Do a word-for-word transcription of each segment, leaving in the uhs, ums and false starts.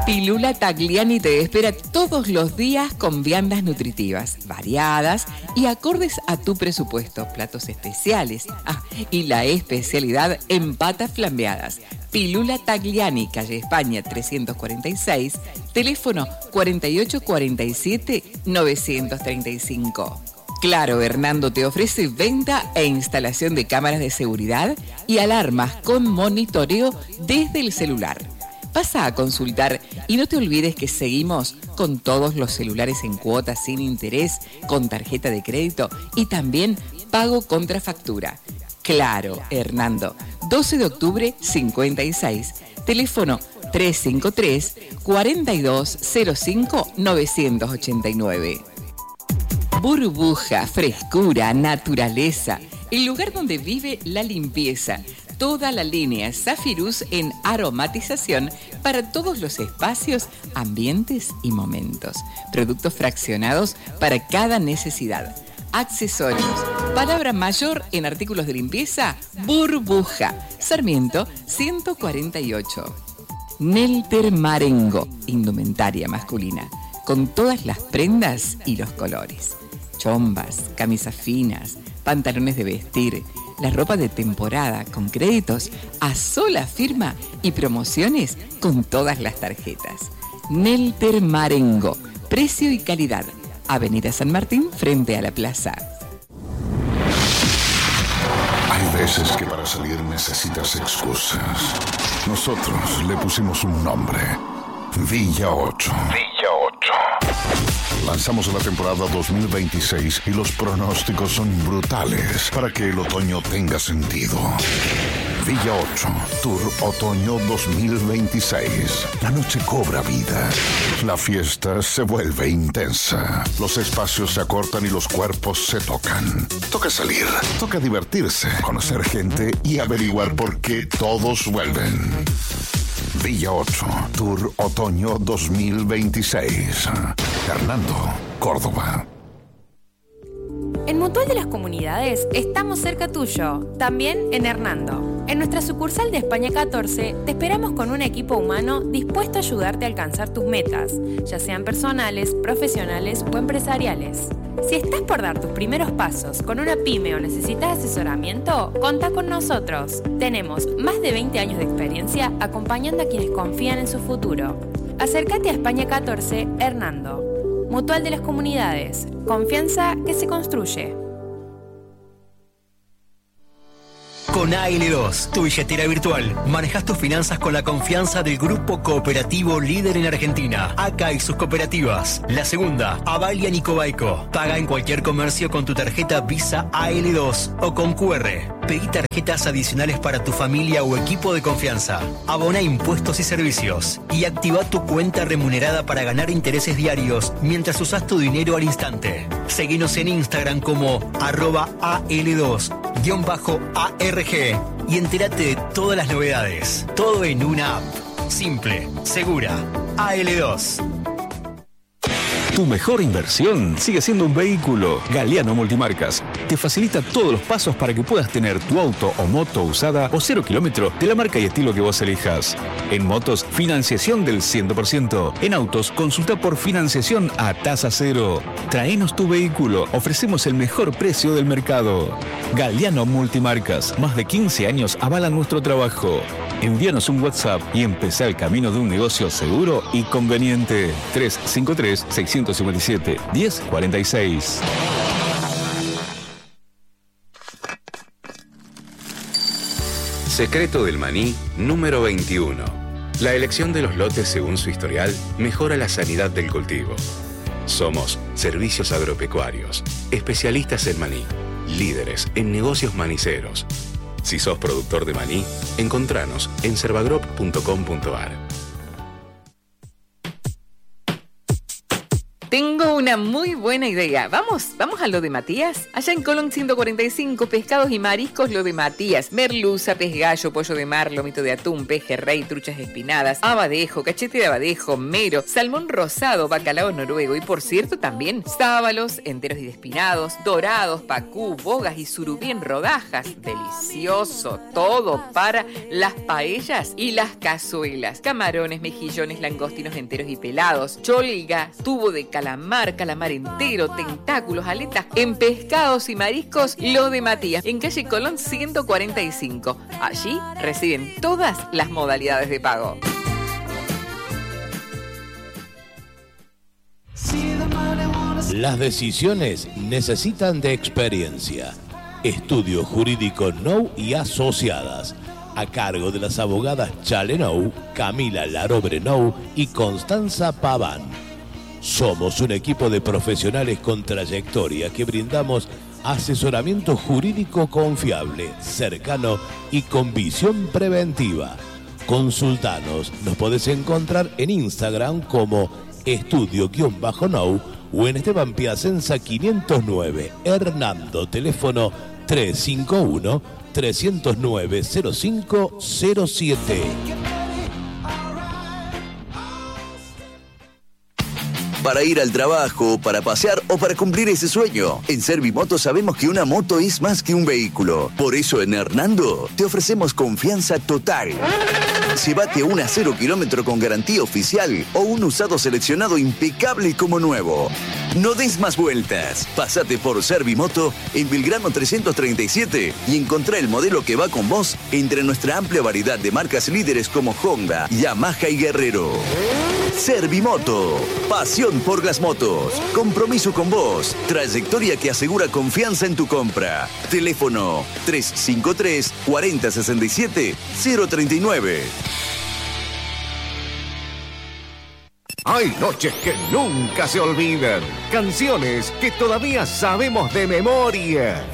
Pilula Tagliani te espera todos los días con viandas nutritivas, variadas y acordes a tu presupuesto. Platos especiales. Ah, y la especialidad en patas flambeadas. Pilula Tagliani, calle España trescientos cuarenta y seis, teléfono cuarenta y ocho cuarenta y siete novecientos treinta y cinco. Claro, Hernando te ofrece venta e instalación de cámaras de seguridad y alarmas con monitoreo desde el celular. Pasa a consultar y no te olvides que seguimos con todos los celulares en cuotas sin interés, con tarjeta de crédito y también pago contra factura. Claro, Hernando, doce de octubre cincuenta y seis, teléfono tres cinco tres, cuatro dos cero cinco, nueve ocho nueve. Burbuja, frescura, naturaleza, el lugar donde vive la limpieza. Toda la línea Zafirus en aromatización para todos los espacios, ambientes y momentos. Productos fraccionados para cada necesidad. Accesorios. Palabra mayor en artículos de limpieza, Burbuja. Sarmiento ciento cuarenta y ocho. Nelter Marengo, indumentaria masculina, con todas las prendas y los colores. Chombas, camisas finas, pantalones de vestir, la ropa de temporada con créditos a sola firma y promociones con todas las tarjetas. Nelter Marengo, precio y calidad. Avenida San Martín frente a la plaza. Hay veces que para salir necesitas excusas. Nosotros le pusimos un nombre. Villa ocho. Villa ocho. Lanzamos la temporada dos mil veintiséis y los pronósticos son brutales para que el otoño tenga sentido. Villa ocho, Tour Otoño dos mil veintiséis. La noche cobra vida. La fiesta se vuelve intensa. Los espacios se acortan y los cuerpos se tocan. Toca salir, toca divertirse, conocer gente y averiguar por qué todos vuelven. Villa ocho, Tour Otoño dos mil veintiséis. Hernando, Córdoba. En Mutual de las Comunidades estamos cerca tuyo, también en Hernando. En nuestra sucursal de España catorce te esperamos con un equipo humano dispuesto a ayudarte a alcanzar tus metas, ya sean personales, profesionales o empresariales. Si estás por dar tus primeros pasos con una pyme o necesitas asesoramiento, contá con nosotros. Tenemos más de veinte años de experiencia acompañando a quienes confían en su futuro. Acércate a España catorce, Hernando. Mutual de las Comunidades. Confianza que se construye. Con A L dos, tu billetera virtual, manejas tus finanzas con la confianza del grupo cooperativo líder en Argentina, A C A y sus cooperativas. La segunda, Avalia Nicobaico. Paga en cualquier comercio con tu tarjeta Visa A L dos o con Q R. Pedí tarjetas adicionales para tu familia o equipo de confianza. Abona impuestos y servicios. Y activa tu cuenta remunerada para ganar intereses diarios mientras usas tu dinero al instante. Seguinos en Instagram como arroba A L dos guión bajo A R G y entérate de todas las novedades. Todo en una app. Simple, segura. A L dos. Tu mejor inversión sigue siendo un vehículo. Galeano Multimarcas te facilita todos los pasos para que puedas tener tu auto o moto usada o cero kilómetro de la marca y estilo que vos elijas. En motos, financiación del cien por ciento. En autos, consulta por financiación a tasa cero. Traenos tu vehículo. Ofrecemos el mejor precio del mercado. Galeano Multimarcas. Más de quince años avalan nuestro trabajo. Envíanos un WhatsApp y empezá el camino de un negocio seguro y conveniente. tres cinco tres, seis cinco siete, uno cero cuatro seis. Secreto del maní número veintiuno. La elección de los lotes según su historial mejora la sanidad del cultivo. Somos Servicios Agropecuarios, especialistas en maní, líderes en negocios maniceros. Si sos productor de maní, encontranos en servagrop punto com punto ar. Tengo Una muy buena idea. Vamos, vamos a lo de Matías. Allá en Colón ciento cuarenta y cinco, pescados y mariscos, lo de Matías. Merluza, pez gallo, pollo de mar, lomito de atún, pejerrey, truchas espinadas, abadejo, cachete de abadejo, mero, salmón rosado, bacalao noruego y por cierto también sábalos enteros y despinados, dorados, pacú, bogas y surubí en rodajas. Delicioso. Todo para las paellas y las cazuelas. Camarones, mejillones, langostinos enteros y pelados, cholga, tubo de calamar, calamar entero, tentáculos, aletas, en pescados y mariscos, lo de Matías, en calle Colón ciento cuarenta y cinco. Allí reciben todas las modalidades de pago. Las decisiones necesitan de experiencia. Estudio Jurídico Nou y Asociadas, a cargo de las abogadas Chale Nou, Camila Larobre Nou y Constanza Paván. Somos un equipo de profesionales con trayectoria que brindamos asesoramiento jurídico confiable, cercano y con visión preventiva. Consultanos, nos podés encontrar en Instagram como estudio-nou o en Esteban Piacenza quinientos nueve, Hernando, teléfono tres cinco uno, tres cero nueve, cero cinco cero siete. Para ir al trabajo, para pasear o para cumplir ese sueño. En Servimoto sabemos que una moto es más que un vehículo. Por eso en Hernando te ofrecemos confianza total. Llévate un a cero kilómetro con garantía oficial o un usado seleccionado impecable como nuevo. No des más vueltas. Pásate por Servimoto en Belgrano trescientos treinta y siete y encontrá el modelo que va con vos entre nuestra amplia variedad de marcas líderes como Honda, Yamaha y Guerrero. Servimoto. Pasión por las motos. Compromiso con vos. Trayectoria que asegura confianza en tu compra. Teléfono tres cinco tres, cuatro cero seis siete, cero tres nueve. Hay noches que nunca se olvidan. Canciones que todavía sabemos de memoria.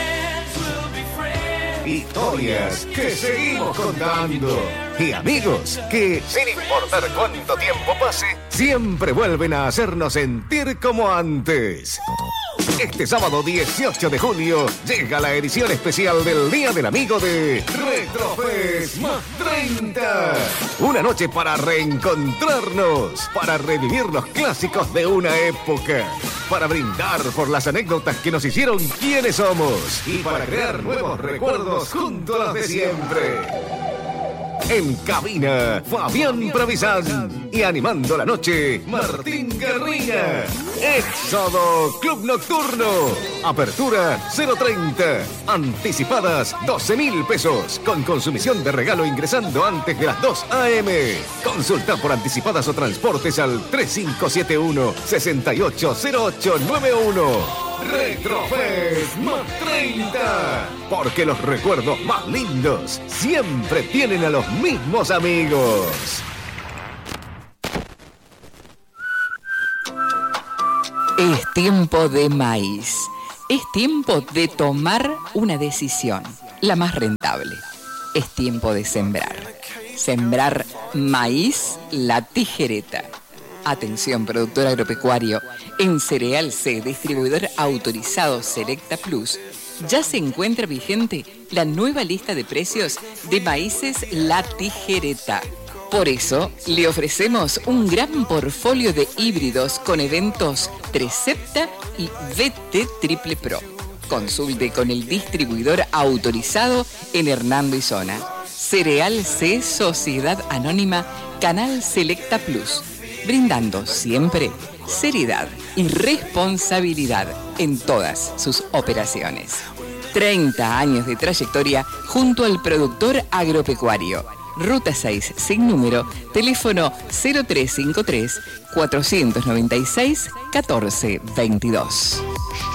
Historias que seguimos contando. Y amigos que, sin importar cuánto tiempo pase, siempre vuelven a hacernos sentir como antes. Este sábado dieciocho de junio llega la edición especial del Día del Amigo de Retrofest más treinta. Una noche para reencontrarnos, para revivir los clásicos de una época, para brindar por las anécdotas que nos hicieron quienes somos y para crear nuevos recuerdos junto a los de siempre. En cabina, Fabián Provisán. Y animando la noche, Martín Garriga. Éxodo Club Nocturno. Apertura cero treinta. Anticipadas doce mil pesos. Con consumición de regalo ingresando antes de las dos a eme. Consulta por anticipadas o transportes al tres cinco siete uno, seis ocho cero ocho nueve uno. Retrofest más treinta. Porque los recuerdos más lindos siempre tienen a los mismos amigos. Es tiempo de maíz. Es tiempo de tomar una decisión, la más rentable. Es tiempo de sembrar. Sembrar maíz La Tijereta. Atención, productor agropecuario. En Cereal C, distribuidor autorizado Selecta Plus, ya se encuentra vigente la nueva lista de precios de maíces La Tijereta. Por eso, le ofrecemos un gran portfolio de híbridos con eventos Trecepta y V T Triple Pro. Consulte con el distribuidor autorizado en Hernando y Zona. Cereal C, Sociedad Anónima, Canal Selecta Plus. Brindando siempre seriedad y responsabilidad en todas sus operaciones. treinta años de trayectoria junto al productor agropecuario. Ruta seis, sin número, teléfono cero tres cinco tres, cuatro nueve seis, uno cuatro dos dos.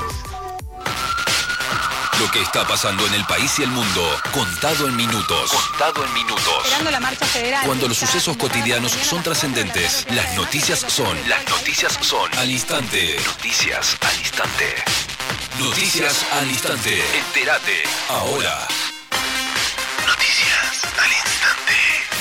Lo que está pasando en el país y el mundo, contado en minutos. Contado en minutos. Esperando la marcha federal. Cuando los sucesos cotidianos son trascendentes, las noticias son. Las noticias son. Al instante. Noticias al instante. Noticias al instante. Entérate. Ahora. Noticias al instante.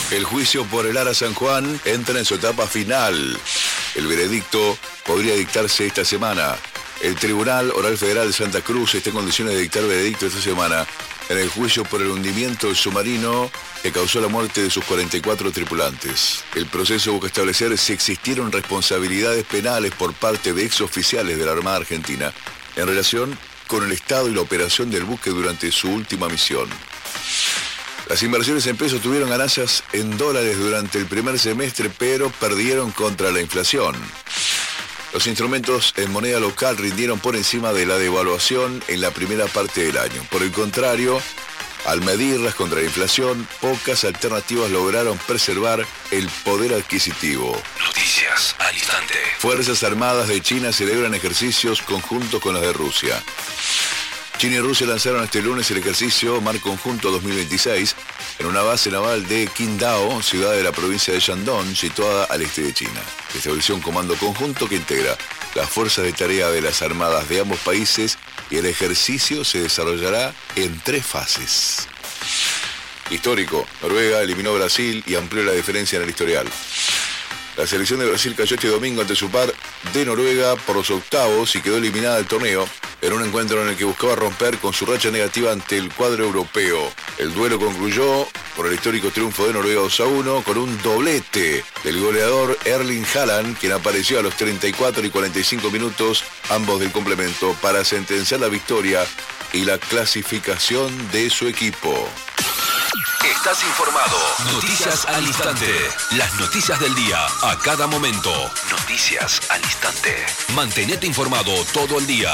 El juicio por el Ara San Juan entra en su etapa final. El veredicto podría dictarse esta semana. El Tribunal Oral Federal de Santa Cruz está en condiciones de dictar veredicto esta semana en el juicio por el hundimiento del submarino que causó la muerte de sus cuarenta y cuatro tripulantes. El proceso busca establecer si existieron responsabilidades penales por parte de exoficiales de la Armada Argentina en relación con el estado y la operación del buque durante su última misión. Las inversiones en pesos tuvieron ganancias en dólares durante el primer semestre, pero perdieron contra la inflación. Los instrumentos en moneda local rindieron por encima de la devaluación en la primera parte del año. Por el contrario, al medirlas contra la inflación, pocas alternativas lograron preservar el poder adquisitivo. Noticias al instante. Fuerzas Armadas de China celebran ejercicios conjuntos con las de Rusia. China y Rusia lanzaron este lunes el ejercicio Mar Conjunto dos mil veintiséis en una base naval de Qingdao, ciudad de la provincia de Shandong, situada al este de China. Se estableció un comando conjunto que integra las fuerzas de tarea de las armadas de ambos países y el ejercicio se desarrollará en tres fases. Histórico, Noruega eliminó a Brasil y amplió la diferencia en el historial. La selección de Brasil cayó este domingo ante su par de Noruega por los octavos y quedó eliminada del torneo en un encuentro en el que buscaba romper con su racha negativa ante el cuadro europeo. El duelo concluyó por el histórico triunfo de Noruega dos a uno con un doblete del goleador Erling Haaland, quien apareció a los treinta y cuatro y cuarenta y cinco minutos, ambos del complemento, para sentenciar la victoria y la clasificación de su equipo. Estás informado. Noticias al instante. Las noticias del día a cada momento. Noticias al instante. Mantenete informado todo el día.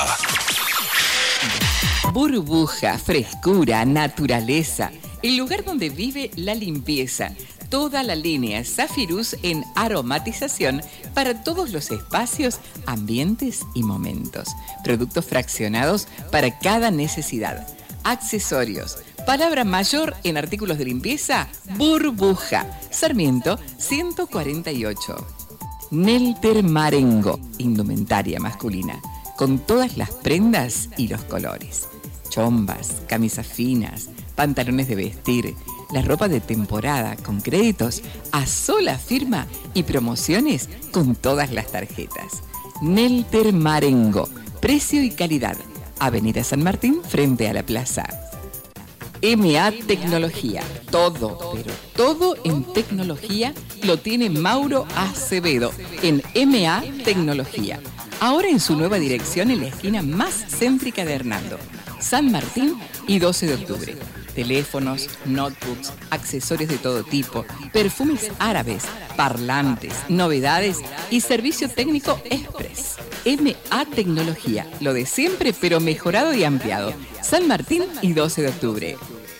Burbuja, frescura, naturaleza. El lugar donde vive la limpieza. Toda la línea Zafirus en aromatización para todos los espacios, ambientes y momentos. Productos fraccionados para cada necesidad. Accesorios. Palabra mayor en artículos de limpieza, Burbuja. Sarmiento ciento cuarenta y ocho. Nelter Marengo, indumentaria masculina, con todas las prendas y los colores. Chombas, camisas finas, pantalones de vestir, la ropa de temporada con créditos a sola firma y promociones con todas las tarjetas. Nelter Marengo, precio y calidad. Avenida San Martín frente a la plaza. M A Tecnología, todo, pero todo en tecnología lo tiene Mauro Acevedo en M A Tecnología. Ahora en su nueva dirección en la esquina más céntrica de Hernando, San Martín y doce de octubre. Teléfonos, notebooks, accesorios de todo tipo, perfumes árabes, parlantes, novedades y servicio técnico express. M A Tecnología, lo de siempre pero mejorado y ampliado. San Martín y doce de octubre.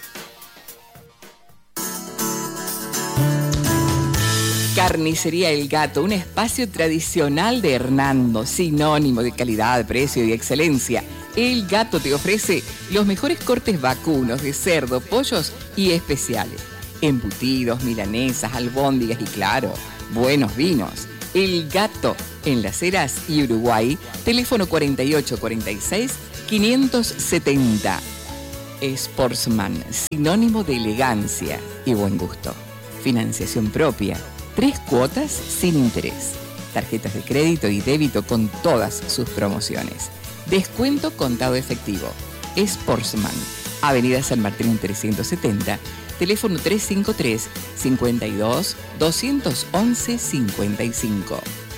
Carnicería El Gato, un espacio tradicional de Hernando, sinónimo de calidad, precio y excelencia. El Gato te ofrece los mejores cortes vacunos de cerdo, pollos y especiales. Embutidos, milanesas, albóndigas y claro, buenos vinos. El Gato, en Las Heras y Uruguay, teléfono cuarenta y ocho cuarenta y seis quinientos setenta. Sportsman, sinónimo de elegancia y buen gusto. Financiación propia, tres cuotas sin interés. Tarjetas de crédito y débito con todas sus promociones. Descuento contado efectivo. Sportsman, Avenida San Martín trescientos setenta, teléfono trescientos cincuenta y tres, cincuenta y dos, doscientos once, cincuenta y cinco.